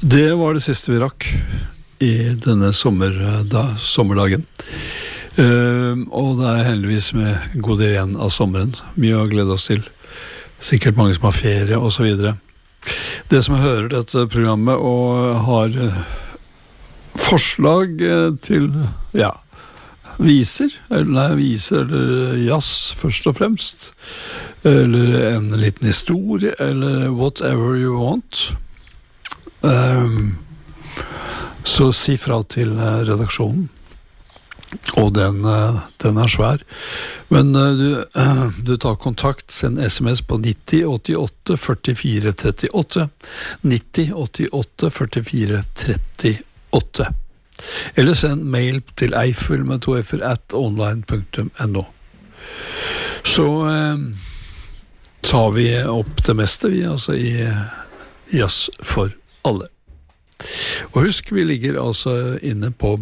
Det var det siste vi rakk i denne sommerdagen. Og det heldigvis med en god del igjen av sommeren. Mye å glede oss til. Sikkert mange som har ferie og så videre. Det som hører dette programmet og har forslag til, viser eller jazz først og fremst, eller en liten historie, eller whatever you want, så si fra til redaksjonen, og den svær, men du tar kontakt, send sms på 90 88 44 38 90 88 44 38, eller send mail til Eiffel med 2f @online.no. Så tar vi opp det meste vi, altså i Jazz for alle. Og husk, vi ligger altså inne på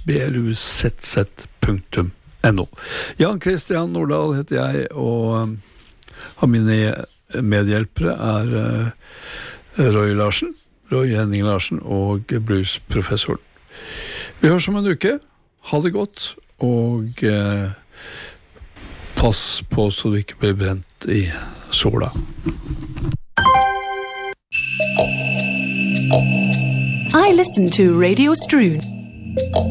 blusz.no. Jan Christian Nordahl heter jeg, og av mine medhjelpere Roy Henning Larsen og bluesprofessoren. Vi høres om en uke. Ha det godt, og pass på så du ikke blir brent i sola. I listen to Radio Stroon.